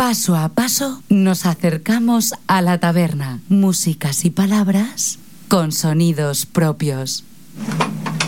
Paso a paso nos acercamos a la taberna. Músicas y palabras con sonidos propios.